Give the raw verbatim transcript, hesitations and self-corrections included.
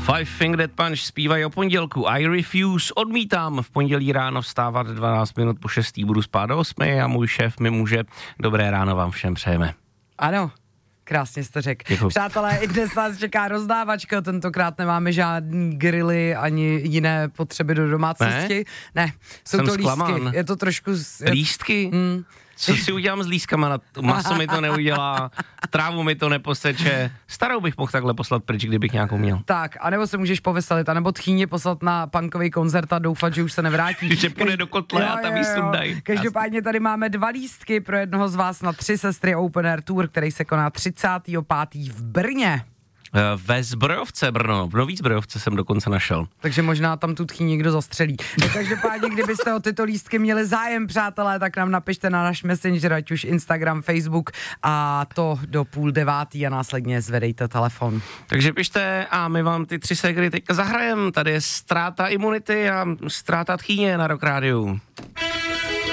Five Finger Death Punch zpívají o pondělku. I refuse, odmítám v pondělí ráno vstávat dvanáct minut po šestý, budu spát do osmi a můj šéf mi může. Dobré ráno vám všem přejeme. Ano. Krásně jste řekl. Přátelé, i dnes nás čeká rozdávačka, tentokrát nemáme žádný grily ani jiné potřeby do domácnosti. Ne, ne jsou Jsem to zklamán. lístky. Je to trošku... Lístky? Mm. Co si udělám s lístkama? Na maso mi to neudělá, trávu mi to neposeče. Starou bych mohl takhle poslat pryč, kdybych nějakou měl. Tak, anebo se můžeš poveselit, anebo tchýně poslat na punkový koncert a doufat, že už se nevrátí. Že půjde do kotle a tam jí sundají. Každopádně tady máme dva lístky pro jednoho z vás na Tři sestry Open Air Tour, který se koná třicátého pátého v Brně. Ve Zbrojovce Brno, v Nový Zbrojovce jsem dokonce našel. Takže možná tam tu tchý někdo zastřelí. No, každopádně, kdybyste o tyto lístky měli zájem, přátelé, tak nám napište na náš Messenger, ať už Instagram, Facebook, a to do půl devátý a následně zvedejte telefon. Takže pište a my vám ty tři segry teďka zahrajem. Tady je Ztráta imunity a Ztráta tchýně na Rock Rádiu.